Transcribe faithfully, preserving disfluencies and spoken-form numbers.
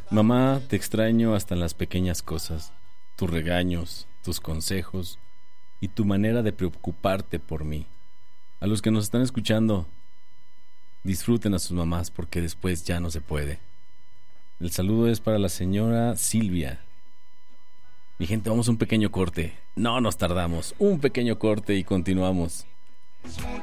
Mamá, te extraño hasta en las pequeñas cosas, tus regaños, tus consejos y tu manera de preocuparte por mí. A los que nos están escuchando, disfruten a sus mamás porque después ya no se puede. El saludo es para la señora Silvia. Mi gente, vamos a un pequeño corte. No nos tardamos. Un pequeño corte y continuamos.